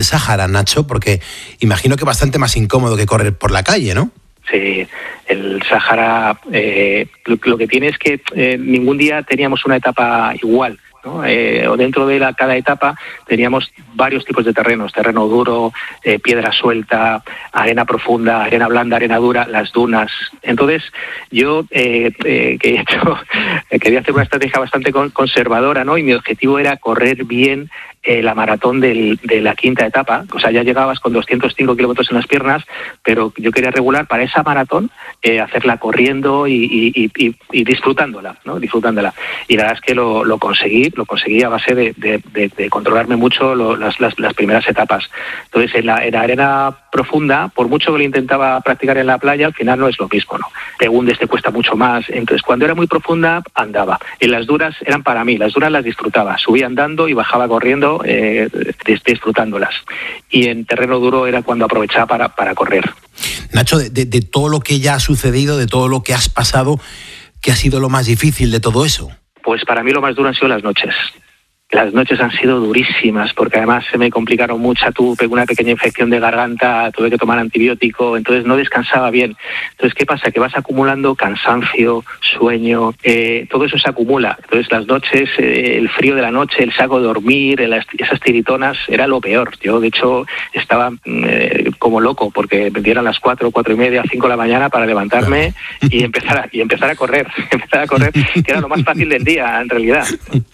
Sáhara, Nacho? Porque imagino que bastante más incómodo que correr por la calle, ¿no? Sí, el Sáhara lo que tiene es que ningún día teníamos una etapa igual, ¿no? O dentro de cada etapa teníamos varios tipos de terrenos: terreno duro, piedra suelta, arena profunda, arena blanda, arena dura, las dunas. Entonces yo quería hacer una estrategia bastante conservadora, ¿no? Y mi objetivo era correr bien la maratón de la quinta etapa. O sea, ya llegabas con 205 kilómetros en las piernas, pero yo quería regular para esa maratón, hacerla corriendo y disfrutándola, ¿no? Disfrutándola. Y la verdad es que lo conseguí a base de controlarme mucho las primeras etapas. Entonces, en la arena profunda, por mucho que lo intentaba practicar en la playa, al final no es lo mismo, ¿no? Te hundes, te cuesta mucho más. Entonces, cuando era muy profunda, andaba. En las duras eran para mí, las duras las disfrutaba. Subía andando y bajaba corriendo, disfrutándolas. Y en terreno duro era cuando aprovechaba para correr. Nacho, de todo lo que ya ha sucedido, de todo lo que has pasado, ¿qué ha sido lo más difícil de todo eso? Pues para mí lo más duro han sido las noches. Las noches han sido durísimas, porque además se me complicaron mucho. Tuve una pequeña infección de garganta, tuve que tomar antibiótico, entonces no descansaba bien. Entonces, ¿qué pasa? Que vas acumulando cansancio, sueño, todo eso se acumula. Entonces, las noches, el frío de la noche, el saco de dormir, esas tiritonas, era lo peor. Yo, de hecho, estaba como loco, porque me dieran las 4, 4:30, 5 de la mañana para levantarme y empezar a correr, que era lo más fácil del día, en realidad.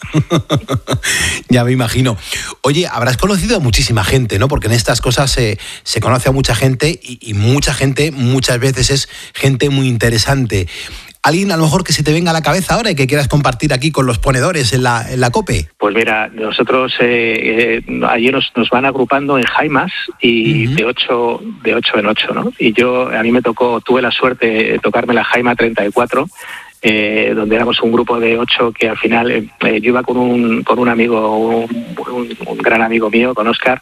Ya me imagino. Oye, habrás conocido a muchísima gente, ¿no? Porque en estas cosas se conoce a mucha gente y mucha gente muchas veces es gente muy interesante. ¿Alguien a lo mejor que se te venga a la cabeza ahora y que quieras compartir aquí con los ponedores en la COPE? Pues mira, nosotros allí nos van agrupando en jaimas y de 8 en 8, ¿no? Y a mí tuve la suerte de tocarme la jaima 34, donde éramos un grupo de 8 que al final yo iba con un amigo, un gran amigo mío, con Óscar,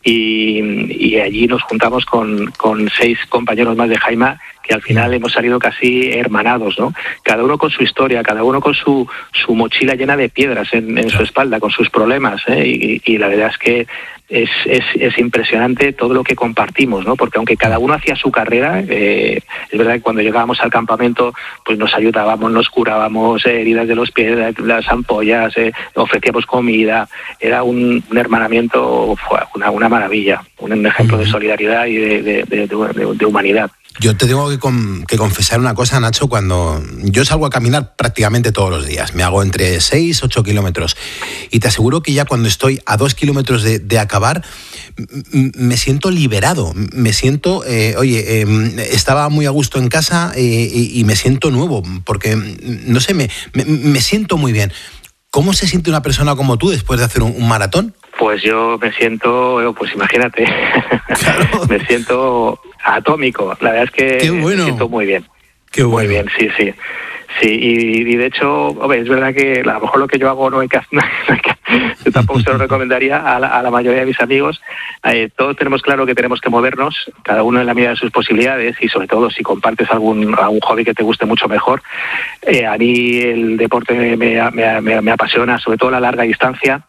y allí nos juntamos con 6 compañeros más de jaima, que al final hemos salido casi hermanados, ¿no? Cada uno con su historia, cada uno con su mochila llena de piedras en su espalda, con sus problemas, y la verdad es que es impresionante todo lo que compartimos, ¿no? Porque aunque cada uno hacía su carrera, es verdad que cuando llegábamos al campamento, pues nos ayudábamos, nos curábamos heridas de los pies, las ampollas, ofrecíamos comida. Era un hermanamiento, una maravilla, un ejemplo de solidaridad y de humanidad. Yo te tengo que confesar una cosa, Nacho. Cuando yo salgo a caminar prácticamente todos los días, me hago entre 6 y 8 kilómetros, y te aseguro que ya cuando estoy a 2 kilómetros de acabar, me siento liberado, me siento, estaba muy a gusto en casa y me siento nuevo, porque, no sé, me siento muy bien. ¿Cómo se siente una persona como tú después de hacer un maratón? Pues yo me siento, pues imagínate, claro. Me siento atómico. La verdad es que Qué bueno. Me siento muy bien. Qué bueno. Muy bien, sí. Sí, y de hecho, es verdad que a lo mejor lo que yo hago no hay que yo tampoco se lo recomendaría a la mayoría de mis amigos. Todos tenemos claro que tenemos que movernos, cada uno en la medida de sus posibilidades, y sobre todo si compartes algún hobby que te guste mucho mejor. A mí el deporte me apasiona, sobre todo la larga distancia.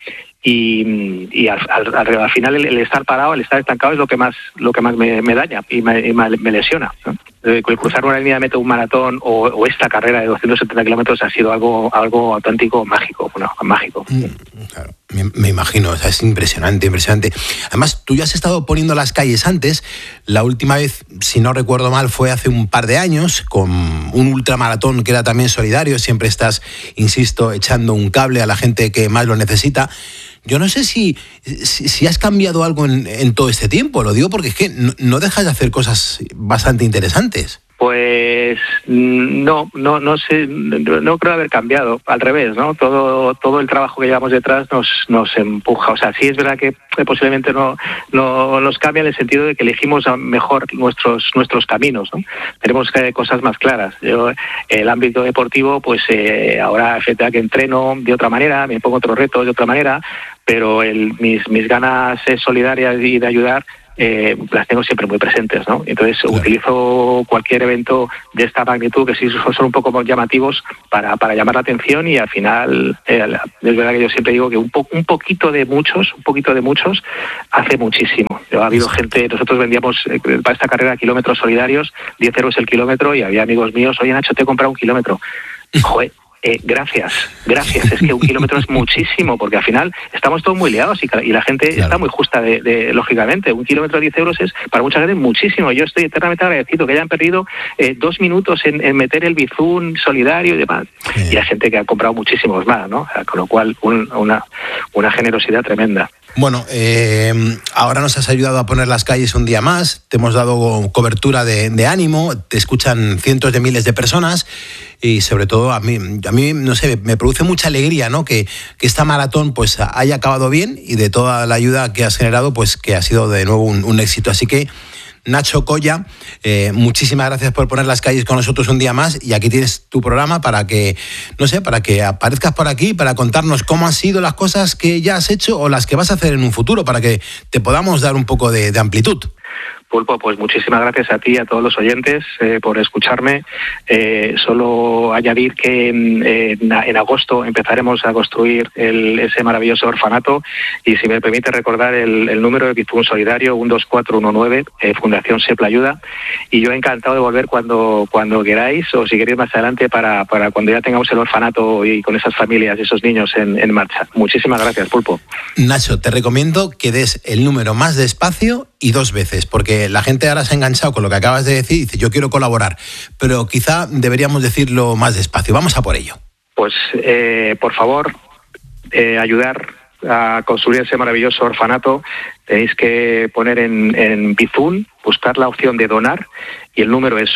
Y al final el estar parado, el estar estancado es lo que más me daña y me lesiona, ¿no? Cruzar una línea de meta, un maratón o esta carrera de 270 kilómetros ha sido algo auténtico, mágico. Claro, me imagino, o sea, es impresionante. Además, tú ya has estado poniendo las calles antes. La última vez, si no recuerdo mal, fue hace un par de años, con un ultramaratón que era también solidario. Siempre estás, insisto, echando un cable a la gente que más lo necesita. Yo no sé si has cambiado algo en todo este tiempo. Lo digo porque es que no dejas de hacer cosas bastante interesantes. Pues no sé, no creo haber cambiado, al revés, ¿no? Todo el trabajo que llevamos detrás nos empuja. O sea, sí es verdad que posiblemente no nos cambia en el sentido de que elegimos mejor nuestros caminos, ¿no? Tenemos cosas más claras. Yo, el ámbito deportivo, pues ahora efectivamente que entreno de otra manera, me pongo otros retos de otra manera, pero mis ganas solidarias y de ayudar las tengo siempre muy presentes, ¿no? Entonces utilizo cualquier evento de esta magnitud, que sí son un poco llamativos, para llamar la atención, y al final es verdad que yo siempre digo que un poquito de muchos hace muchísimo. Ha habido gente, nosotros vendíamos para esta carrera kilómetros solidarios, 10 euros el kilómetro, y había amigos míos: oye, Nacho, te he comprado un kilómetro. Joder, gracias. Es que un kilómetro es muchísimo, porque al final estamos todos muy liados y la gente está muy justa lógicamente. Un kilómetro de 10 euros es para mucha gente muchísimo. Yo estoy eternamente agradecido que hayan perdido 2 minutos en meter el bizún solidario y demás. Y hay gente que ha comprado muchísimos más, ¿no? Con lo cual, una generosidad tremenda. Bueno, ahora nos has ayudado a poner las calles un día más, te hemos dado cobertura de ánimo, te escuchan cientos de miles de personas, y sobre todo a mí no sé, me produce mucha alegría, ¿no? Que esta maratón pues haya acabado bien, y de toda la ayuda que has generado, pues que ha sido de nuevo un éxito. Así que, Nacho Colla, muchísimas gracias por poner las calles con nosotros un día más, y aquí tienes tu programa para que aparezcas por aquí, para contarnos cómo han sido las cosas que ya has hecho o las que vas a hacer en un futuro, para que te podamos dar un poco de amplitud. Pulpo, pues muchísimas gracias a ti y a todos los oyentes por escucharme. Solo añadir que en agosto empezaremos a construir ese maravilloso orfanato, y si me permite recordar el número de bizún solidario, 12419, Fundación Sepla Ayuda, y yo encantado de volver cuando queráis, o si queréis más adelante, para cuando ya tengamos el orfanato y con esas familias y esos niños en marcha. Muchísimas gracias, Pulpo. Nacho, te recomiendo que des el número más despacio y 2 veces, porque la gente ahora se ha enganchado con lo que acabas de decir y dice: yo quiero colaborar, pero quizá deberíamos decirlo más despacio. Vamos a por ello. Pues, por favor, ayudar a construir ese maravilloso orfanato. Tenéis que poner en Bizum, buscar la opción de donar, y el número es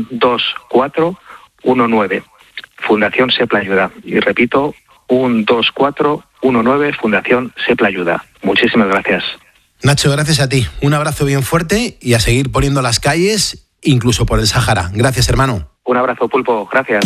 12419, Fundación Sepla Ayuda. Y repito, 12419, Fundación Sepla Ayuda. Muchísimas gracias. Nacho, gracias a ti. Un abrazo bien fuerte, y a seguir poniendo las calles, incluso por el Sáhara. Gracias, hermano. Un abrazo, Pulpo. Gracias.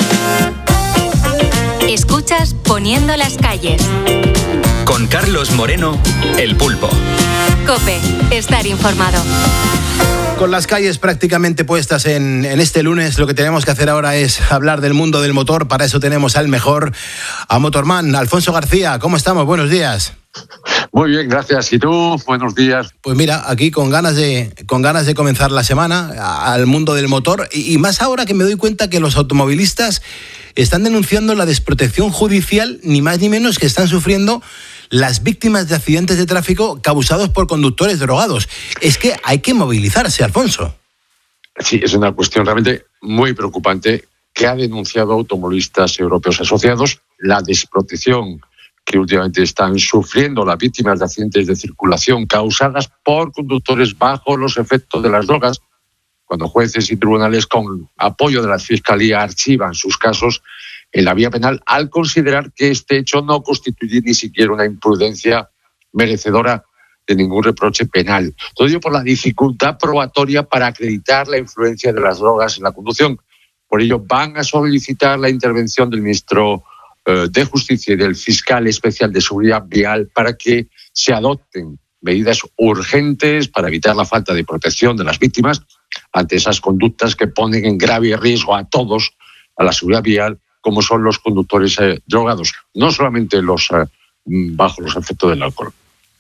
Escuchas Poniendo las calles. Con Carlos Moreno, El Pulpo. COPE, estar informado. Con las calles prácticamente puestas en este lunes, lo que tenemos que hacer ahora es hablar del mundo del motor. Para eso tenemos al mejor, a Motorman, Alfonso García. ¿Cómo estamos? Buenos días. Muy bien, gracias. ¿Y tú? Buenos días. Pues mira, aquí con ganas de comenzar la semana al mundo del motor, y más ahora que me doy cuenta que los automovilistas están denunciando la desprotección judicial, ni más ni menos, que están sufriendo las víctimas de accidentes de tráfico causados por conductores drogados. Es que hay que movilizarse, Alfonso. Sí, es una cuestión realmente muy preocupante que ha denunciado automovilistas europeos asociados, la desprotección que últimamente están sufriendo las víctimas de accidentes de circulación causadas por conductores bajo los efectos de las drogas, cuando jueces y tribunales, con apoyo de la Fiscalía, archivan sus casos en la vía penal al considerar que este hecho no constituye ni siquiera una imprudencia merecedora de ningún reproche penal. Todo ello por la dificultad probatoria para acreditar la influencia de las drogas en la conducción. Por ello van a solicitar la intervención del ministro de Justicia y del fiscal especial de Seguridad Vial para que se adopten medidas urgentes para evitar la falta de protección de las víctimas ante esas conductas que ponen en grave riesgo a todos, a la seguridad vial, como son los conductores drogados, no solamente los bajo los efectos del alcohol.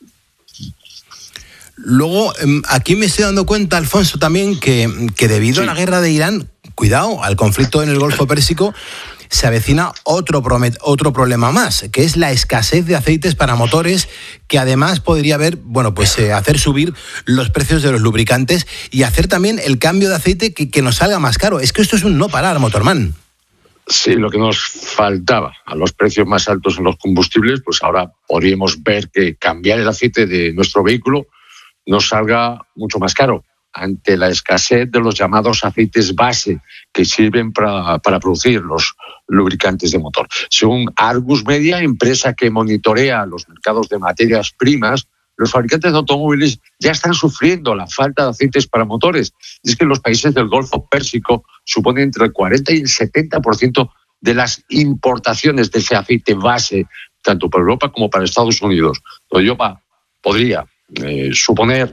Luego, aquí me estoy dando cuenta, Alfonso, también que debido a la guerra de Irán, cuidado, al conflicto en el Golfo Pérsico, se avecina otro problema más, que es la escasez de aceites para motores, que además podría hacer subir los precios de los lubricantes y hacer también el cambio de aceite que nos salga más caro. Es que esto es un no parar, Motorman. Sí, lo que nos faltaba a los precios más altos en los combustibles, pues ahora podríamos ver que cambiar el aceite de nuestro vehículo nos salga mucho más caro, ante la escasez de los llamados aceites base que sirven para producir los lubricantes de motor. Según Argus Media, empresa que monitorea los mercados de materias primas, los fabricantes de automóviles ya están sufriendo la falta de aceites para motores. Y es que los países del Golfo Pérsico suponen entre el 40 y el 70% de las importaciones de ese aceite base, tanto para Europa como para Estados Unidos. Todo ello podría suponer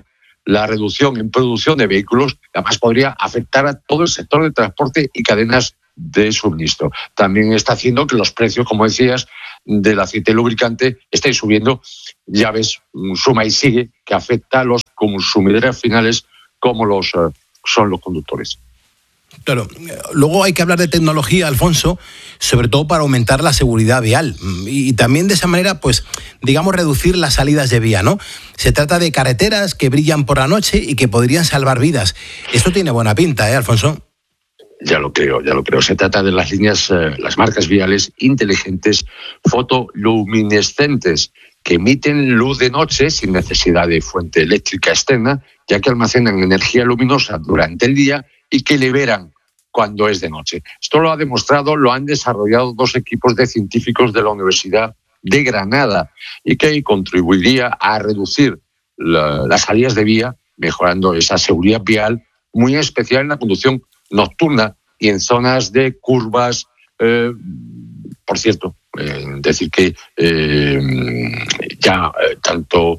la reducción en producción de vehículos, que además podría afectar a todo el sector de transporte y cadenas de suministro. También está haciendo que los precios, como decías, del aceite lubricante estén subiendo. Ya ves, suma y sigue, que afecta a los consumidores finales como son los conductores. Claro, luego hay que hablar de tecnología, Alfonso, sobre todo para aumentar la seguridad vial y también de esa manera, pues, digamos, reducir las salidas de vía, ¿no? Se trata de carreteras que brillan por la noche y que podrían salvar vidas. Esto tiene buena pinta, Alfonso? Ya lo creo. Se trata de las líneas, las marcas viales inteligentes fotoluminescentes que emiten luz de noche sin necesidad de fuente eléctrica externa, ya que almacenan energía luminosa durante el día y que liberan cuando es de noche. Esto lo han desarrollado 2 equipos de científicos de la Universidad de Granada y que contribuiría a reducir las salidas de vía, mejorando esa seguridad vial muy especial en la conducción nocturna y en zonas de curvas. Por cierto, decir que tanto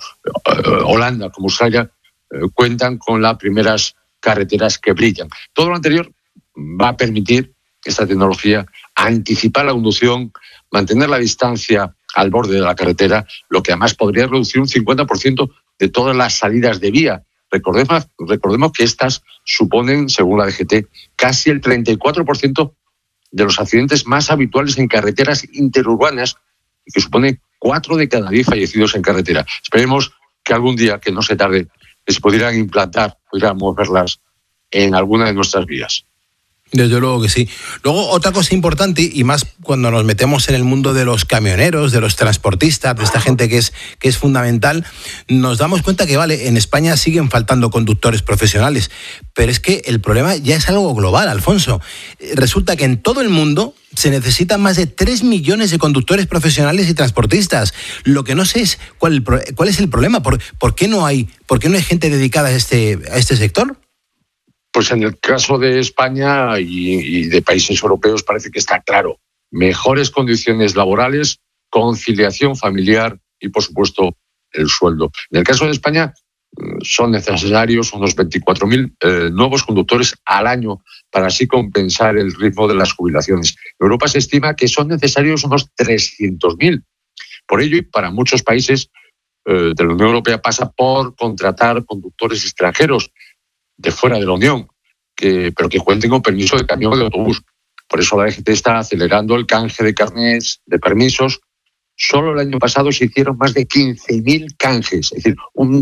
Holanda como Australia cuentan con las primeras carreteras que brillan. Todo lo anterior va a permitir, esta tecnología, anticipar la conducción, mantener la distancia al borde de la carretera, lo que además podría reducir un 50% de todas las salidas de vía. Recordemos que estas suponen, según la DGT, casi el 34% de los accidentes más habituales en carreteras interurbanas y que supone 4 de cada 10 fallecidos en carretera. Esperemos que algún día, que no se tarde, se pudieran implantar, pudiéramos verlas en alguna de nuestras vías. Desde luego que sí. Luego, otra cosa importante, y más cuando nos metemos en el mundo de los camioneros, de los transportistas, de esta gente que es fundamental, nos damos cuenta que, vale, en España siguen faltando conductores profesionales, pero es que el problema ya es algo global, Alfonso. Resulta que en todo el mundo se necesitan más de 3 millones de conductores profesionales y transportistas. Lo que no sé es cuál es el problema. ¿Por qué no hay gente dedicada a este sector? Pues en el caso de España y de países europeos parece que está claro. Mejores condiciones laborales, conciliación familiar y, por supuesto, el sueldo. En el caso de España son necesarios unos 24.000 nuevos conductores al año para así compensar el ritmo de las jubilaciones. En Europa se estima que son necesarios unos 300.000. Por ello, y para muchos países de la Unión Europea pasa por contratar conductores extranjeros de fuera de la Unión, pero que cuenten con permiso de camión o de autobús. Por eso la DGT está acelerando el canje de carnets, de permisos. Solo el año pasado se hicieron más de 15.000 canjes, es decir, un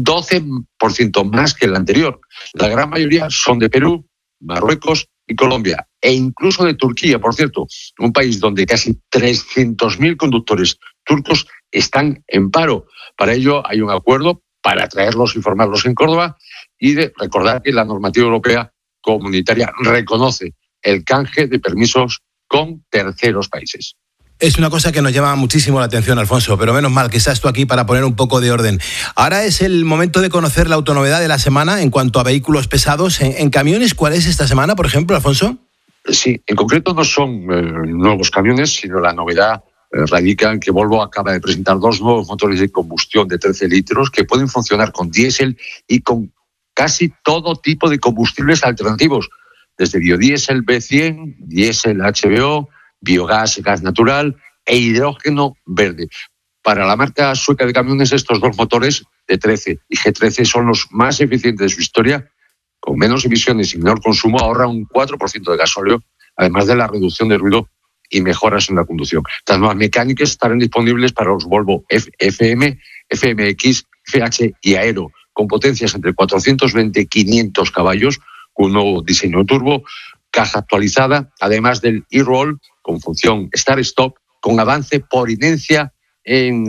12% más que el anterior. La gran mayoría son de Perú, Marruecos y Colombia, e incluso de Turquía, por cierto, un país donde casi 300.000 conductores turcos están en paro. Para ello hay un acuerdo para traerlos y formarlos en Córdoba y de recordar que la normativa europea comunitaria reconoce el canje de permisos con terceros países. Es una cosa que nos llama muchísimo la atención, Alfonso, pero menos mal que estás tú aquí para poner un poco de orden. Ahora es el momento de conocer la autonovedad de la semana en cuanto a vehículos pesados. En camiones, ¿cuál es esta semana, por ejemplo, Alfonso? Sí, en concreto no son nuevos camiones, sino la novedad radica en que Volvo acaba de presentar 2 nuevos motores de combustión de 13 litros que pueden funcionar con diésel y con casi todo tipo de combustibles alternativos, desde biodiesel B100, diésel HBO, biogás, gas natural e hidrógeno verde. Para la marca sueca de camiones, estos 2 motores de 13 y G13 son los más eficientes de su historia, con menos emisiones y menor consumo, ahorra un 4% de gasóleo, además de la reducción de ruido y mejoras en la conducción. Estas nuevas mecánicas estarán disponibles para los Volvo FM, FMX, FH y Aero, con potencias entre 420 y 500 caballos, con un nuevo diseño turbo, caja actualizada, además del e-roll con función start-stop, con avance por inercia en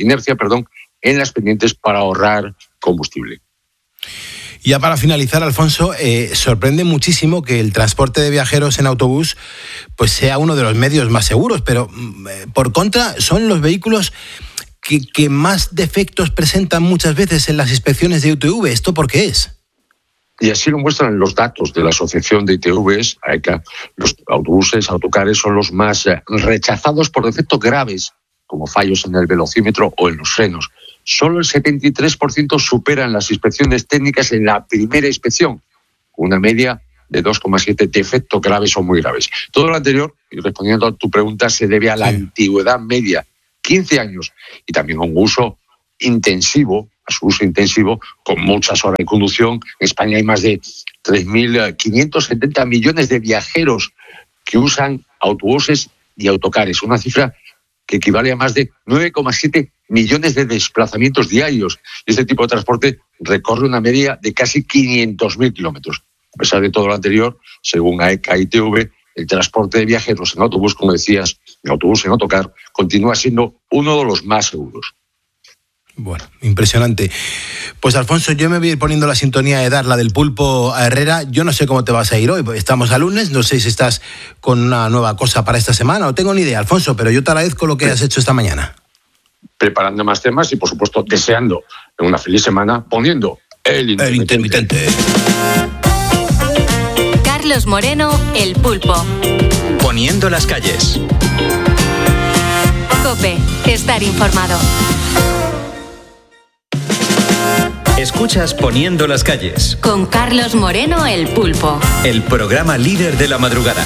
las pendientes para ahorrar combustible. Ya para finalizar, Alfonso, sorprende muchísimo que el transporte de viajeros en autobús pues sea uno de los medios más seguros, pero por contra son los vehículos que más defectos presentan muchas veces en las inspecciones de ITV. ¿Esto por qué es? Y así lo muestran los datos de la Asociación de ITVs, AECA. Los autobuses, autocares son los más rechazados por defectos graves, como fallos en el velocímetro o en los frenos. Solo el 73% superan las inspecciones técnicas en la primera inspección, una media de 2,7 defectos graves o muy graves. Todo lo anterior, y respondiendo a tu pregunta, se debe a la antigüedad media, 15 años, y también a un uso intensivo, con muchas horas de conducción. En España hay más de 3.570 millones de viajeros que usan autobuses y autocares, una cifra que equivale a más de 9,7 millones de desplazamientos diarios. Y este tipo de transporte recorre una media de casi 500.000 kilómetros. A pesar de todo lo anterior, según AECA y ITV, el transporte de viajeros en autobús, como decías, en autobús, en autocar, continúa siendo uno de los más seguros. Bueno, impresionante. Pues Alfonso, yo me voy a ir poniendo la sintonía de Darla del Pulpo a Herrera. Yo no sé cómo te vas a ir hoy, estamos a lunes, no sé si estás con una nueva cosa para esta semana, no tengo ni idea, Alfonso, pero yo te agradezco lo que has hecho esta mañana. Preparando más temas y, por supuesto, deseando una feliz semana poniendo el intermitente. Carlos Moreno, El Pulpo. Poniendo las calles. COPE, estar informado. Escuchas Poniendo las calles. Con Carlos Moreno, El Pulpo. El programa líder de la madrugada.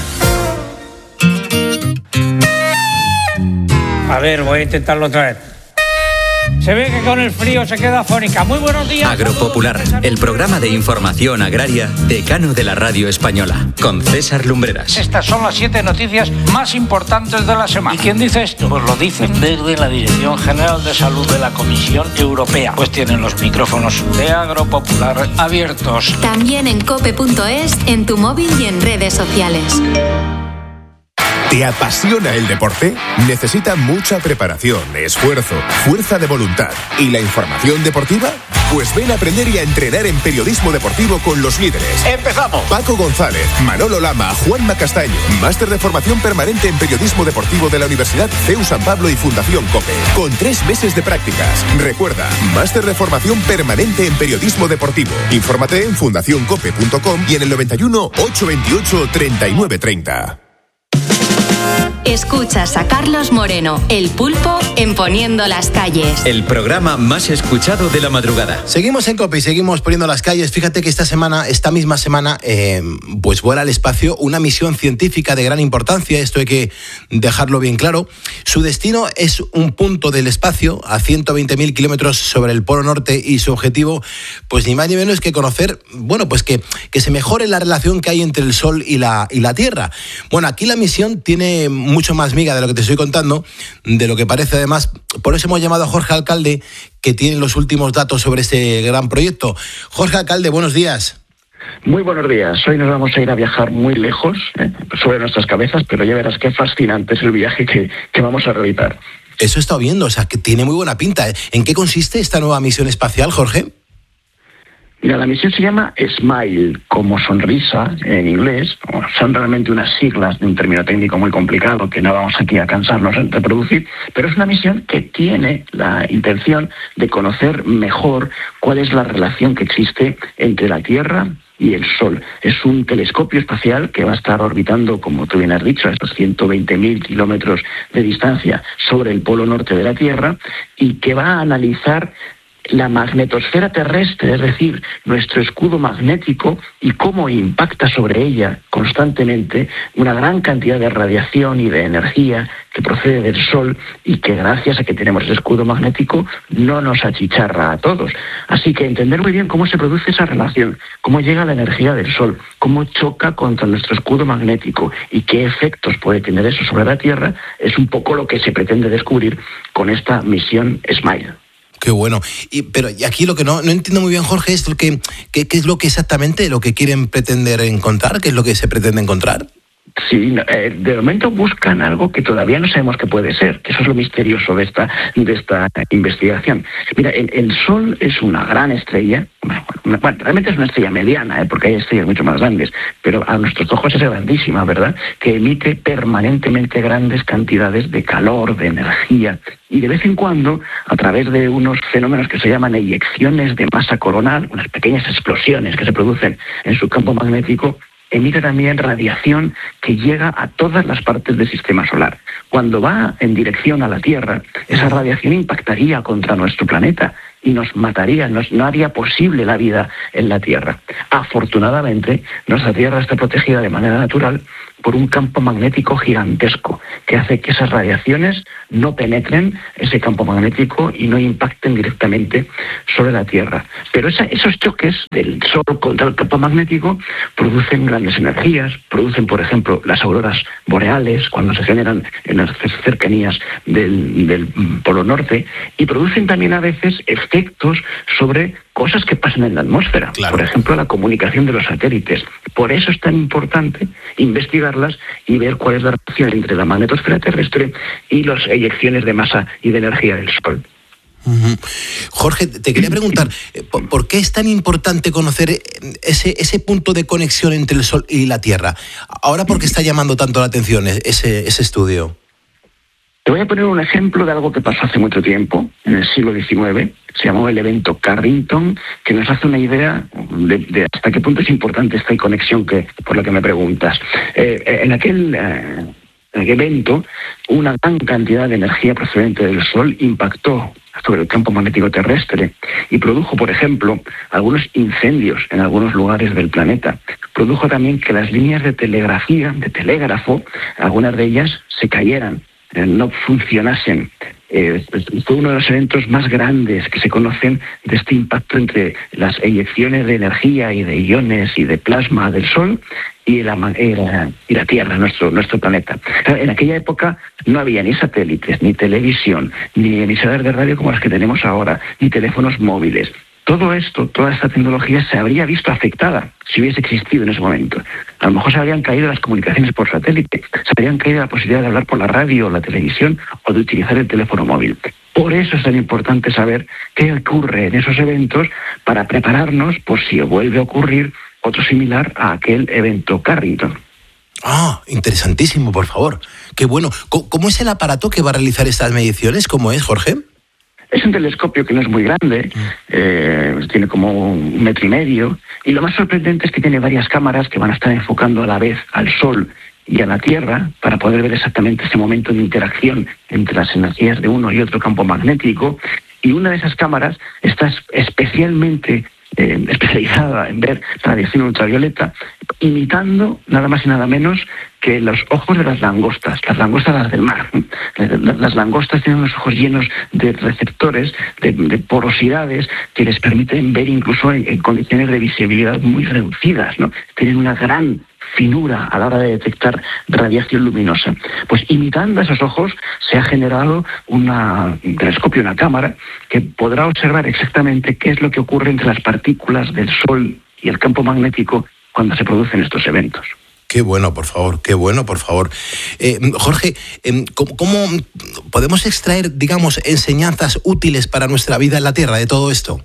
A ver, voy a intentarlo otra vez. Se ve que con el frío se queda afónica. Muy buenos días. Agropopular, el programa de información agraria decano de la radio española, con César Lumbreras. Estas son las 7 noticias más importantes de la semana. ¿Y quién dice esto? Pues lo dicen desde la Dirección General de Salud de la Comisión Europea. Pues tienen los micrófonos de Agropopular abiertos. También en cope.es, en tu móvil y en redes sociales. ¿Te apasiona el deporte? Necesita mucha preparación, esfuerzo, fuerza de voluntad. ¿Y la información deportiva? Pues ven a aprender y a entrenar en periodismo deportivo con los líderes. ¡Empezamos! Paco González, Manolo Lama, Juanma Castaño. Máster de formación permanente en periodismo deportivo de la Universidad CEU San Pablo y Fundación COPE. Con 3 meses de prácticas. Recuerda, máster de formación permanente en periodismo deportivo. Infórmate en fundacioncope.com y en el 91 828 3930. Escuchas a Carlos Moreno, El Pulpo, en Poniendo las calles. El programa más escuchado de la madrugada. Seguimos en COPE y seguimos poniendo las calles. Fíjate que esta misma semana, pues vuela al espacio una misión científica de gran importancia. Esto hay que dejarlo bien claro. Su destino es un punto del espacio a 120.000 kilómetros sobre el Polo Norte y su objetivo, pues ni más ni menos que conocer, bueno, pues que se mejore la relación que hay entre el Sol y la Tierra. Bueno, aquí la misión tiene mucho más miga de lo que te estoy contando, de lo que parece además. Por eso hemos llamado a Jorge Alcalde, que tiene los últimos datos sobre este gran proyecto. Jorge Alcalde, buenos días. Muy buenos días. Hoy nos vamos a ir a viajar muy lejos, sobre nuestras cabezas, pero ya verás qué fascinante es el viaje que vamos a realizar. Eso he estado viendo, o sea, que tiene muy buena pinta. ¿En qué consiste esta nueva misión espacial, Jorge? Mira, la misión se llama SMILE, como sonrisa en inglés. Son realmente unas siglas de un término técnico muy complicado que no vamos aquí a cansarnos en reproducir, pero es una misión que tiene la intención de conocer mejor cuál es la relación que existe entre la Tierra y el Sol. Es un telescopio espacial que va a estar orbitando, como tú bien has dicho, a estos 120.000 kilómetros de distancia sobre el polo norte de la Tierra y que va a analizar la magnetosfera terrestre, es decir, nuestro escudo magnético y cómo impacta sobre ella constantemente una gran cantidad de radiación y de energía que procede del Sol y que gracias a que tenemos ese escudo magnético no nos achicharra a todos. Así que entender muy bien cómo se produce esa relación, cómo llega la energía del Sol, cómo choca contra nuestro escudo magnético y qué efectos puede tener eso sobre la Tierra, es un poco lo que se pretende descubrir con esta misión SMILE. Qué bueno. Pero aquí lo que no entiendo muy bien, Jorge, es qué es lo que exactamente lo que quieren pretender encontrar, qué es lo que se pretende encontrar. Sí, de momento buscan algo que todavía no sabemos qué puede ser, que eso es lo misterioso de esta investigación. Mira, el Sol es una gran estrella, bueno, realmente es una estrella mediana, porque hay estrellas mucho más grandes, pero a nuestros ojos es grandísima, ¿verdad? Que emite permanentemente grandes cantidades de calor, de energía, y de vez en cuando, a través de unos fenómenos que se llaman eyecciones de masa coronal, unas pequeñas explosiones que se producen en su campo magnético, emite también radiación que llega a todas las partes del sistema solar. Cuando va en dirección a la Tierra, esa radiación impactaría contra nuestro planeta y nos mataría, no haría posible la vida en la Tierra. Afortunadamente, nuestra Tierra está protegida de manera natural por un campo magnético gigantesco que hace que esas radiaciones no penetren ese campo magnético y no impacten directamente sobre la Tierra. Pero esos choques del Sol contra el campo magnético producen grandes energías, producen, por ejemplo, las auroras boreales cuando se generan en las cercanías del Polo Norte, y producen también a veces efectos sobre cosas que pasan en la atmósfera. Claro. Por ejemplo, la comunicación de los satélites. Por eso es tan importante investigarlas y ver cuál es la relación entre la magnetosfera terrestre y las eyecciones de masa y de energía del Sol. Jorge, te quería preguntar, ¿por qué es tan importante conocer ese punto de conexión entre el Sol y la Tierra? Ahora, ¿por qué está llamando tanto la atención ese estudio? Te voy a poner un ejemplo de algo que pasó hace mucho tiempo, en el siglo XIX. Se llamó el evento Carrington, que nos hace una idea de hasta qué punto es importante esta conexión por la que me preguntas. En aquel evento, una gran cantidad de energía procedente del Sol impactó sobre el campo magnético terrestre y produjo, por ejemplo, algunos incendios en algunos lugares del planeta. Produjo también que las líneas de telégrafo, algunas de ellas se cayeran, no funcionasen. Fue uno de los eventos más grandes que se conocen de este impacto entre las eyecciones de energía y de iones y de plasma del Sol y la Tierra, nuestro planeta. En aquella época no había ni satélites, ni televisión, ni emisoras de radio como las que tenemos ahora, ni teléfonos móviles. Todo esto, toda esta tecnología se habría visto afectada si hubiese existido en ese momento. A lo mejor se habrían caído las comunicaciones por satélite, se habrían caído la posibilidad de hablar por la radio o la televisión o de utilizar el teléfono móvil. Por eso es tan importante saber qué ocurre en esos eventos para prepararnos por si vuelve a ocurrir otro similar a aquel evento Carrington. Ah, interesantísimo, por favor. Qué bueno. ¿Cómo es el aparato que va a realizar estas mediciones? ¿Cómo es, Jorge? Es un telescopio que no es muy grande, tiene como 1,5 metros, y lo más sorprendente es que tiene varias cámaras que van a estar enfocando a la vez al Sol y a la Tierra para poder ver exactamente ese momento de interacción entre las energías de uno y otro campo magnético, y una de esas cámaras está especialmente especializada en ver radiación ultravioleta, imitando nada más y nada menos que los ojos de las langostas las del mar. Las langostas tienen unos ojos llenos de receptores, de porosidades que les permiten ver incluso en condiciones de visibilidad muy reducidas, ¿no? Tienen una gran finura a la hora de detectar radiación luminosa. Pues imitando esos ojos se ha generado un telescopio, una cámara, que podrá observar exactamente qué es lo que ocurre entre las partículas del Sol y el campo magnético cuando se producen estos eventos. Qué bueno, por favor, qué bueno, por favor. Jorge, ¿cómo podemos extraer, digamos, enseñanzas útiles para nuestra vida en la Tierra de todo esto?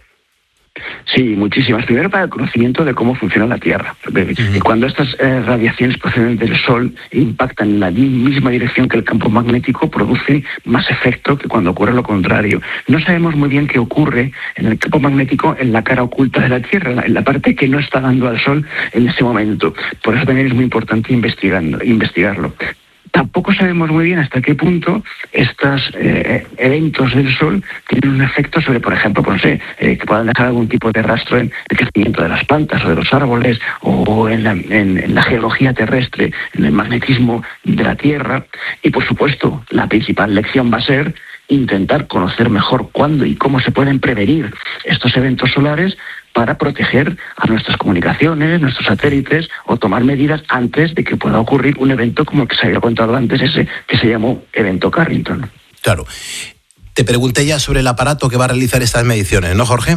Sí, muchísimas. Primero, para el conocimiento de cómo funciona la Tierra. Y cuando estas radiaciones procedentes del Sol impactan en la misma dirección que el campo magnético, produce más efecto que cuando ocurre lo contrario. No sabemos muy bien qué ocurre en el campo magnético en la cara oculta de la Tierra, en la parte que no está dando al Sol en ese momento. Por eso también es muy importante investigarlo. Tampoco sabemos muy bien hasta qué punto estos eventos del Sol tienen un efecto sobre, por ejemplo, que puedan dejar algún tipo de rastro en el crecimiento de las plantas o de los árboles, o en la geología terrestre, en el magnetismo de la Tierra. Y, por supuesto, la principal lección va a ser intentar conocer mejor cuándo y cómo se pueden prevenir estos eventos solares para proteger a nuestras comunicaciones, nuestros satélites, o tomar medidas antes de que pueda ocurrir un evento como el que se había contado antes, ese que se llamó evento Carrington. Claro. Te pregunté ya sobre el aparato que va a realizar estas mediciones, ¿no, Jorge?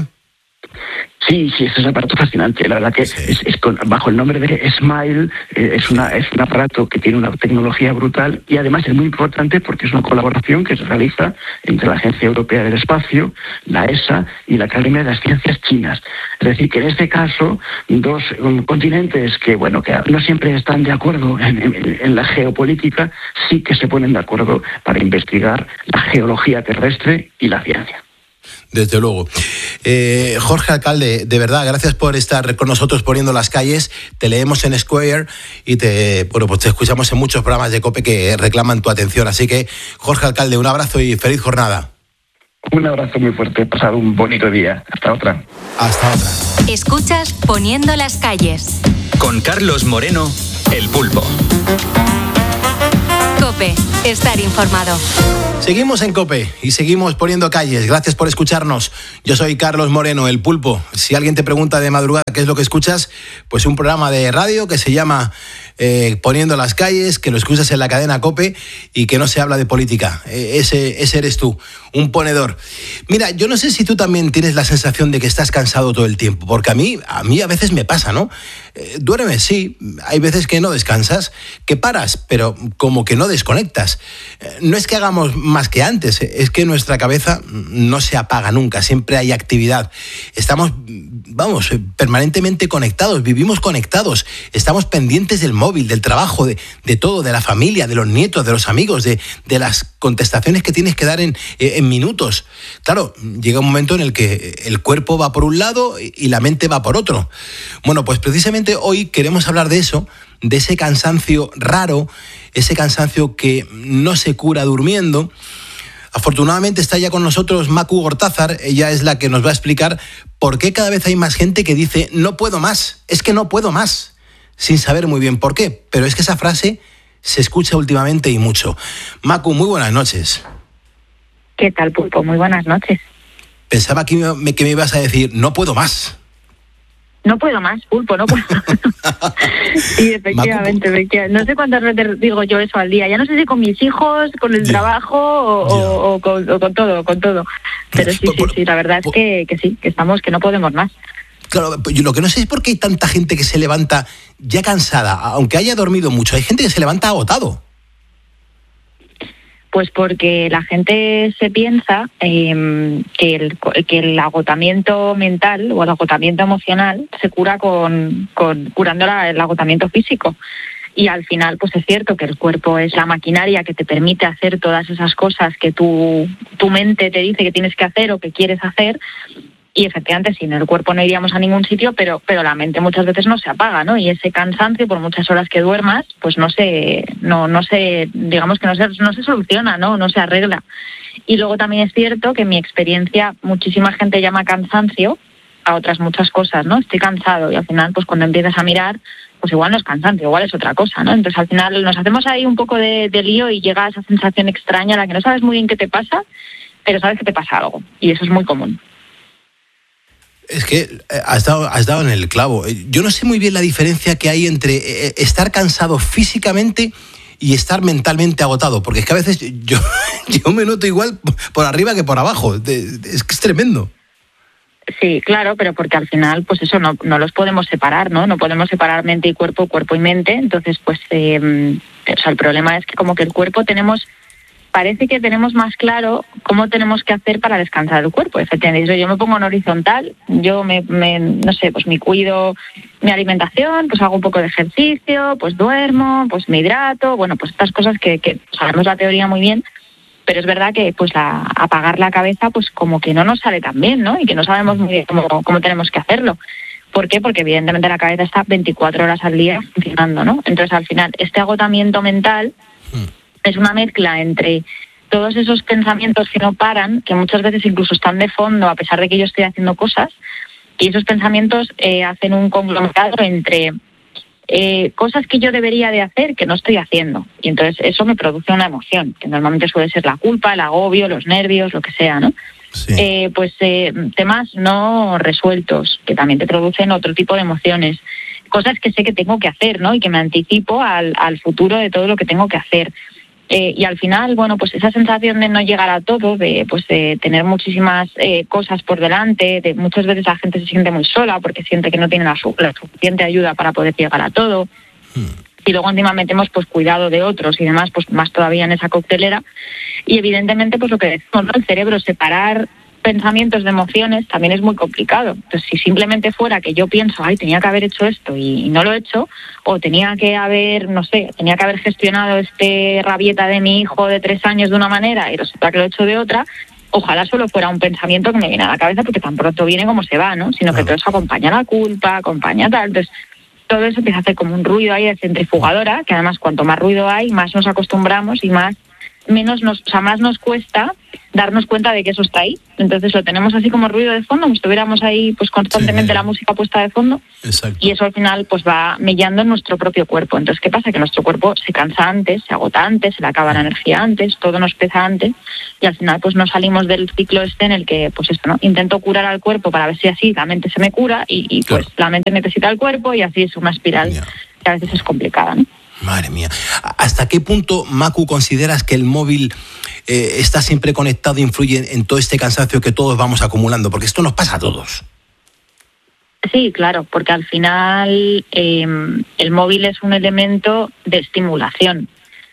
Sí, es un aparato fascinante. La verdad que sí. Bajo el nombre de SMILE, es un aparato que tiene una tecnología brutal, y además es muy importante porque es una colaboración que se realiza entre la Agencia Europea del Espacio, la ESA y la Academia de las Ciencias Chinas. Es decir, que en este caso, dos continentes que no siempre están de acuerdo en la geopolítica, sí que se ponen de acuerdo para investigar la geología terrestre y la ciencia. Desde luego. Jorge Alcalde, de verdad, gracias por estar con nosotros poniendo las calles. Te leemos en Square y te escuchamos en muchos programas de COPE que reclaman tu atención. Así que, Jorge Alcalde, un abrazo y feliz jornada. Un abrazo muy fuerte. Pasado un bonito día. Hasta otra. Hasta otra. Escuchas Poniendo las calles. Con Carlos Moreno, El Pulpo. COPE, estar informado. Seguimos en COPE y seguimos poniendo calles. Gracias por escucharnos. Yo soy Carlos Moreno, El Pulpo. Si alguien te pregunta de madrugada qué es lo que escuchas, pues un programa de radio que se llama Poniendo las calles, que lo escuchas en la cadena COPE y que no se habla de política. Ese eres tú, un ponedor. Mira, yo no sé si tú también tienes la sensación de que estás cansado todo el tiempo, porque a mí a veces me pasa, ¿no? Duermes, sí, hay veces que no descansas, que paras, pero como que no desconectas. No es que hagamos más que antes, es que nuestra cabeza no se apaga nunca, siempre hay actividad. Estamos, permanentemente conectados, vivimos conectados, estamos pendientes del móvil, del trabajo, de todo, de la familia, de los nietos, de los amigos, de las contestaciones que tienes que dar en minutos. Claro, llega un momento en el que el cuerpo va por un lado y la mente va por otro. Bueno, pues precisamente hoy queremos hablar de eso, de ese cansancio raro, ese cansancio que no se cura durmiendo. Afortunadamente está ya con nosotros Macu Gortázar. Ella es la que nos va a explicar por qué cada vez hay más gente que dice no puedo más, es que no puedo más, sin saber muy bien por qué. Pero es que esa frase se escucha últimamente y mucho. Macu, muy buenas noches. ¿Qué tal, Pulpo? Muy buenas noches. Pensaba que me ibas a decir no puedo más. No puedo más, Pulpo, no puedo. Sí, efectivamente. No sé cuántas veces digo yo eso al día. Ya no sé si con mis hijos, con el trabajo o con todo. Pero sí, la verdad es que sí, que no podemos más. Claro, yo lo que no sé es por qué hay tanta gente que se levanta ya cansada, aunque haya dormido mucho. Hay gente que se levanta agotado. Pues porque la gente se piensa que el agotamiento mental o el agotamiento emocional se cura curando el agotamiento físico. Y al final, pues es cierto que el cuerpo es la maquinaria que te permite hacer todas esas cosas que tu mente te dice que tienes que hacer o que quieres hacer. Y efectivamente, sin el cuerpo no iríamos a ningún sitio, pero la mente muchas veces no se apaga, ¿no? Y ese cansancio, por muchas horas que duermas, pues no se soluciona, ¿no? No se arregla. Y luego también es cierto que en mi experiencia muchísima gente llama cansancio a otras muchas cosas, ¿no? Estoy cansado, y al final, pues cuando empiezas a mirar, pues igual no es cansancio, igual es otra cosa, ¿no? Entonces al final nos hacemos ahí un poco de lío y llega esa sensación extraña a la que no sabes muy bien qué te pasa, pero sabes que te pasa algo, y eso es muy común. Es que has dado en el clavo. Yo no sé muy bien la diferencia que hay entre estar cansado físicamente y estar mentalmente agotado, porque es que a veces yo me noto igual por arriba que por abajo. Es que es tremendo. Sí, claro, pero porque al final, pues eso, no los podemos separar, ¿no? No podemos separar mente y cuerpo y mente. Entonces, pues, el problema es que como que el cuerpo parece que tenemos más claro cómo tenemos que hacer para descansar el cuerpo. Efectivamente, yo me pongo en horizontal, yo me cuido mi alimentación, pues hago un poco de ejercicio, pues duermo, pues me hidrato, bueno, pues estas cosas que sabemos la teoría muy bien, pero es verdad que pues apagar la cabeza pues como que no nos sale tan bien, ¿no? Y que no sabemos muy bien cómo tenemos que hacerlo. ¿Por qué? Porque evidentemente la cabeza está 24 horas al día funcionando, ¿no? Entonces al final este agotamiento mental es una mezcla entre todos esos pensamientos que no paran, que muchas veces incluso están de fondo a pesar de que yo estoy haciendo cosas, y esos pensamientos hacen un conglomerado entre cosas que yo debería de hacer que no estoy haciendo. Y entonces eso me produce una emoción, que normalmente suele ser la culpa, el agobio, los nervios, lo que sea, ¿no? Sí. Temas no resueltos, que también te producen otro tipo de emociones. Cosas que sé que tengo que hacer, ¿no? Y que me anticipo al futuro de todo lo que tengo que hacer. Y al final, bueno, pues esa sensación de no llegar a todo, de tener muchísimas cosas por delante, de muchas veces la gente se siente muy sola porque siente que no tiene la suficiente ayuda para poder llegar a todo. Y luego encima metemos pues cuidado de otros y demás, pues más todavía en esa coctelera. Y evidentemente, pues lo que decimos, ¿no? El cerebro, separar pensamientos de emociones también es muy complicado. Entonces, si simplemente fuera que yo pienso, tenía que haber hecho esto y no lo he hecho, o tenía que haber gestionado rabieta de mi hijo de 3 años de una manera y resulta que lo he hecho de otra, ojalá solo fuera un pensamiento que me viene a la cabeza, porque tan pronto viene como se va, ¿no? Sino que todo eso acompaña la culpa, acompaña tal. Entonces, todo eso empieza a hacer como un ruido ahí de centrifugadora, que además cuanto más ruido hay, más nos acostumbramos y más nos cuesta darnos cuenta de que eso está ahí. Entonces lo tenemos así como ruido de fondo, como si estuviéramos ahí pues constantemente la música puesta de fondo. Exacto. Y eso al final pues va mellando en nuestro propio cuerpo. Entonces, ¿qué pasa? Que nuestro cuerpo se cansa antes, se agota antes, se le acaba la energía antes, todo nos pesa antes, y al final pues no salimos del ciclo en el que pues esto, ¿no? Intento curar al cuerpo para ver si así la mente se me cura y pues la mente necesita el cuerpo, y así es una espiral que a veces es complicada, ¿no? Madre mía. ¿Hasta qué punto, Macu, consideras que el móvil está siempre conectado e influye en todo este cansancio que todos vamos acumulando? Porque esto nos pasa a todos. Sí, claro, porque al final el móvil es un elemento de estimulación.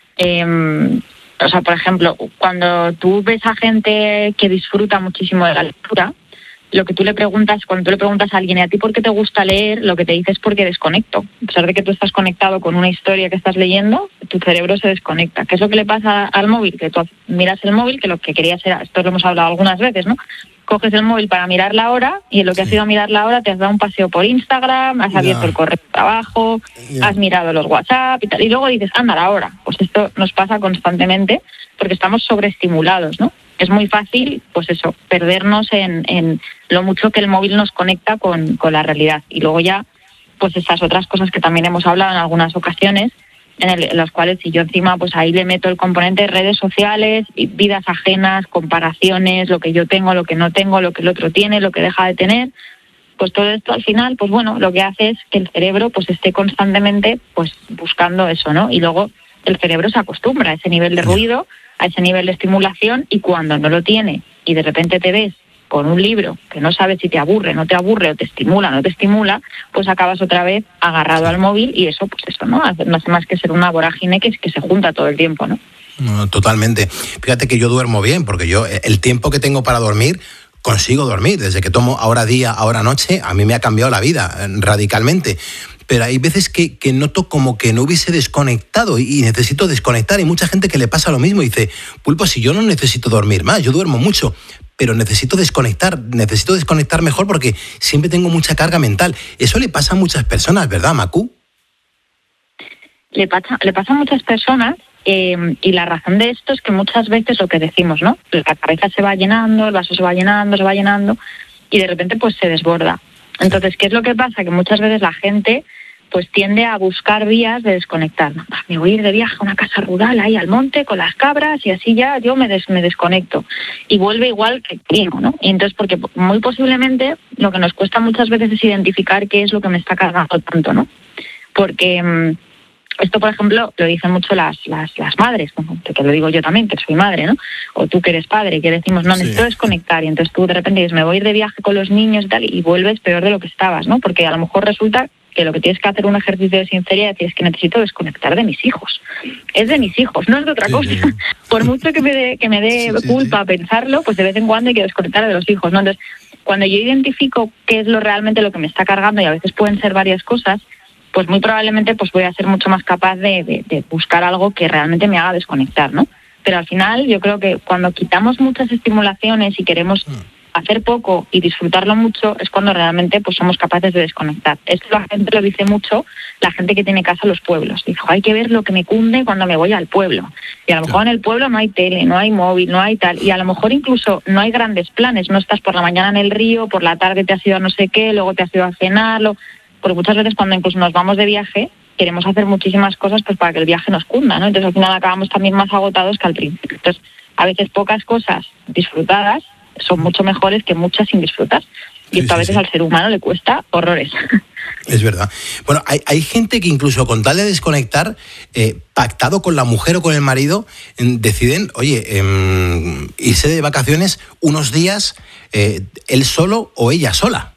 O sea, por ejemplo, cuando tú ves a gente que disfruta muchísimo de la lectura, lo que tú le preguntas, cuando tú le preguntas a alguien, ¿y a ti por qué te gusta leer?, lo que te dice es porque desconecto. A pesar de que tú estás conectado con una historia que estás leyendo, tu cerebro se desconecta. ¿Qué es lo que le pasa al móvil? Que tú miras el móvil, que lo que querías era, esto lo hemos hablado algunas veces, ¿no? Coges el móvil para mirar la hora, y en lo que has ido a mirar la hora te has dado un paseo por Instagram, has abierto el correo de trabajo, has mirado los WhatsApp y tal, y luego dices, anda, la hora. Pues esto nos pasa constantemente porque estamos sobreestimulados, ¿no? Es muy fácil, pues eso, perdernos en lo mucho que el móvil nos conecta con la realidad. Y luego ya, pues estas otras cosas que también hemos hablado en algunas ocasiones, en las cuales si yo encima pues ahí le meto el componente de redes sociales, vidas ajenas, comparaciones, lo que yo tengo, lo que no tengo, lo que el otro tiene, lo que deja de tener, pues todo esto al final, pues bueno, lo que hace es que el cerebro pues esté constantemente pues buscando eso, ¿no? Y luego el cerebro se acostumbra a ese nivel de ruido, a ese nivel de estimulación, y cuando no lo tiene y de repente te ves con un libro que no sabes si te aburre, no te aburre, o te estimula, no te estimula, pues acabas otra vez agarrado al móvil, y eso, pues eso, ¿no? No hace más que ser una vorágine que se junta todo el tiempo, ¿no? No, totalmente. Fíjate que yo duermo bien, porque yo el tiempo que tengo para dormir, consigo dormir. Desde que tomo ahora día, ahora noche, a mí me ha cambiado la vida radicalmente. Pero hay veces que noto como que no hubiese desconectado y necesito desconectar. Hay mucha gente que le pasa lo mismo y dice, Pulpo, si yo no necesito dormir más, yo duermo mucho, pero necesito desconectar mejor porque siempre tengo mucha carga mental. Eso le pasa a muchas personas, ¿verdad, Macu? Le pasa a muchas personas, y la razón de esto es que muchas veces lo que decimos, ¿no? La cabeza se va llenando, el vaso se va llenando y de repente pues se desborda. Entonces, ¿qué es lo que pasa? Que muchas veces la gente pues tiende a buscar vías de desconectar. Me voy a ir de viaje a una casa rural ahí al monte con las cabras y así ya yo me desconecto. Y vuelve igual que primo, ¿no? Y entonces, porque muy posiblemente lo que nos cuesta muchas veces es identificar qué es lo que me está cargando tanto, ¿no? Porque esto, por ejemplo, lo dicen mucho las madres, que lo digo yo también, que soy madre, ¿no? O tú que eres padre, que decimos, no, necesito desconectar, y entonces tú de repente dices, me voy a ir de viaje con los niños y tal, y vuelves peor de lo que estabas, ¿no? Porque a lo mejor resulta que lo que tienes que hacer un ejercicio de sinceridad y es que necesito desconectar de mis hijos. Es de mis hijos, no es de otra cosa. Por mucho que me dé culpa pensarlo, pues de vez en cuando hay que desconectar de los hijos, ¿no? Entonces, cuando yo identifico qué es realmente lo que me está cargando, y a veces pueden ser varias cosas, pues muy probablemente pues voy a ser mucho más capaz de buscar algo que realmente me haga desconectar, ¿no? Pero al final yo creo que cuando quitamos muchas estimulaciones y queremos hacer poco y disfrutarlo mucho, es cuando realmente pues somos capaces de desconectar. Esto la gente lo dice mucho, la gente que tiene casa en los pueblos. Dice, hay que ver lo que me cunde cuando me voy al pueblo. Y a lo mejor en el pueblo no hay tele, no hay móvil, no hay tal. Y a lo mejor incluso no hay grandes planes. No estás por la mañana en el río, por la tarde te has ido a no sé qué, luego te has ido a cenarlo. Porque muchas veces cuando incluso nos vamos de viaje queremos hacer muchísimas cosas pues para que el viaje nos cunda, ¿no? Entonces al final acabamos también más agotados que al principio. Entonces a veces pocas cosas disfrutadas son mucho mejores que muchas sin disfrutar. Y esto a veces al ser humano le cuesta horrores. Es verdad. Bueno, hay gente que incluso con tal de desconectar, pactado con la mujer o con el marido, deciden, oye, irse de vacaciones unos días, él solo o ella sola.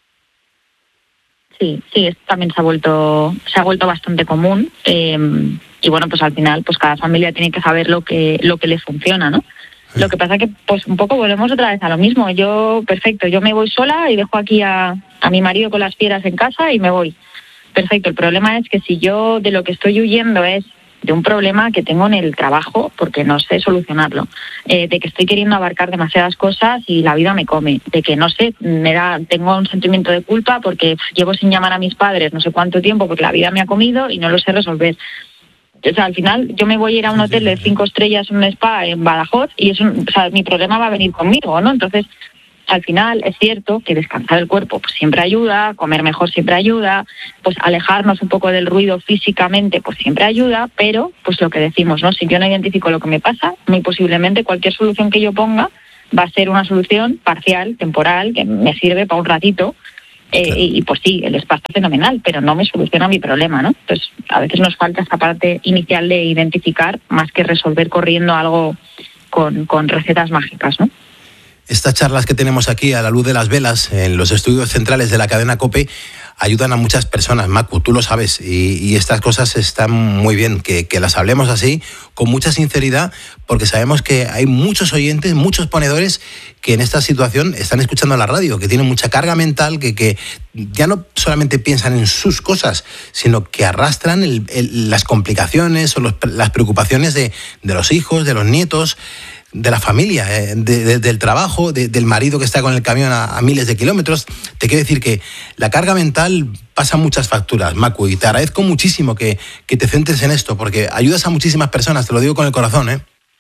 Sí, esto también se ha vuelto bastante común, y bueno, pues al final pues cada familia tiene que saber lo que le funciona, ¿no? Lo que pasa que pues un poco volvemos otra vez a lo mismo. Yo me voy sola y dejo aquí a mi marido con las fieras en casa y me voy. Perfecto, el problema es que si yo de lo que estoy huyendo es de un problema que tengo en el trabajo porque no sé solucionarlo, de que estoy queriendo abarcar demasiadas cosas y la vida me come, de que no sé, tengo un sentimiento de culpa porque llevo sin llamar a mis padres no sé cuánto tiempo porque la vida me ha comido y no lo sé resolver. O sea, al final yo me voy a ir a un hotel de 5 estrellas, un spa en Badajoz y mi problema va a venir conmigo, ¿no? Entonces, al final es cierto que descansar el cuerpo pues siempre ayuda, comer mejor siempre ayuda, pues alejarnos un poco del ruido físicamente pues siempre ayuda, pero pues lo que decimos, ¿no? Si yo no identifico lo que me pasa, muy posiblemente cualquier solución que yo ponga va a ser una solución parcial, temporal, que me sirve para un ratito. Y pues sí, el spa está fenomenal, pero no me soluciona mi problema, ¿no? Entonces, a veces nos falta esta parte inicial de identificar más que resolver corriendo algo con recetas mágicas, ¿no? Estas charlas que tenemos aquí a la luz de las velas en los estudios centrales de la cadena COPE ayudan a muchas personas, Macu, tú lo sabes, y estas cosas están muy bien, que las hablemos así, con mucha sinceridad, porque sabemos que hay muchos oyentes, muchos ponedores que en esta situación están escuchando la radio, que tienen mucha carga mental, que ya no solamente piensan en sus cosas, sino que arrastran las complicaciones o las preocupaciones de los hijos, de los nietos, de la familia, del trabajo, del marido que está con el camión a miles de kilómetros. Te quiero decir que la carga mental pasa muchas facturas, Macu, y te agradezco muchísimo que te centres en esto, porque ayudas a muchísimas personas, te lo digo con el corazón, ¿eh?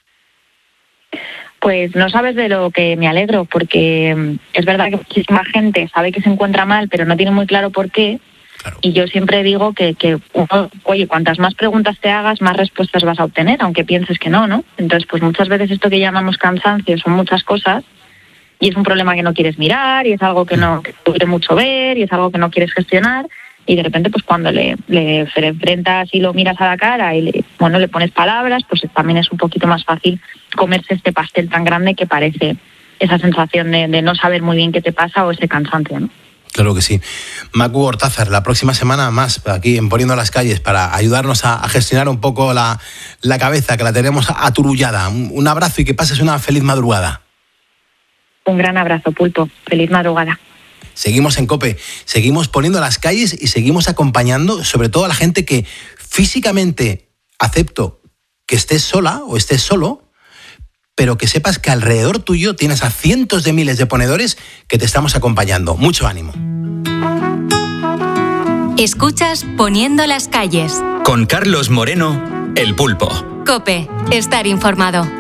Pues no sabes de lo que me alegro, porque es verdad que muchísima gente sabe que se encuentra mal, pero no tiene muy claro por qué. Claro. Y yo siempre digo que oye, cuantas más preguntas te hagas, más respuestas vas a obtener, aunque pienses que no, ¿no? Entonces, pues muchas veces esto que llamamos cansancio son muchas cosas y es un problema que no quieres mirar y es algo que te duele mucho ver y es algo que no quieres gestionar y de repente, pues cuando le enfrentas y lo miras a la cara y le pones palabras, pues también es un poquito más fácil comerse este pastel tan grande que parece esa sensación de no saber muy bien qué te pasa o ese cansancio, ¿no? Claro que sí. Macu Hortázar, la próxima semana más aquí en Poniendo las Calles para ayudarnos a gestionar un poco la cabeza, que la tenemos aturullada. Un abrazo y que pases una feliz madrugada. Un gran abrazo, Pulpo. Feliz madrugada. Seguimos en COPE, seguimos poniendo las calles y seguimos acompañando sobre todo a la gente que físicamente acepto que estés sola o estés solo, pero que sepas que alrededor tuyo tienes a cientos de miles de ponedores que te estamos acompañando. Mucho ánimo. Escuchas Poniendo las Calles. Con Carlos Moreno, El Pulpo. COPE, estar informado.